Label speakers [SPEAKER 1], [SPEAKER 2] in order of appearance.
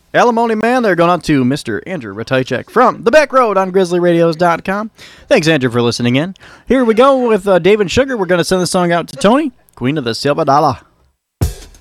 [SPEAKER 1] Alimony Man, they're going out to Mr. Andrew Ratajczyk from The Back Road on GrizzlyRadios.com. Thanks, Andrew, for listening in. Here we go with David Sugar. We're going to send the song out to Tony, Queen of the Silva Dollar.